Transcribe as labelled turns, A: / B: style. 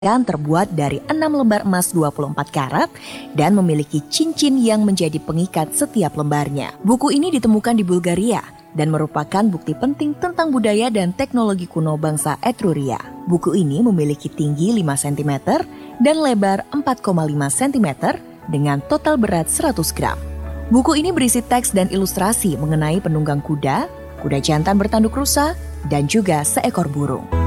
A: terbuat dari 6 lembar emas 24 karat dan memiliki cincin yang menjadi pengikat setiap lembarnya. Buku ini ditemukan di Bulgaria dan merupakan bukti penting tentang budaya dan teknologi kuno bangsa Etruria. Buku ini memiliki tinggi 5 cm dan lebar 4,5 cm dengan total berat 100 gram. Buku ini berisi teks dan ilustrasi mengenai penunggang kuda, kuda jantan bertanduk rusa, dan juga seekor burung.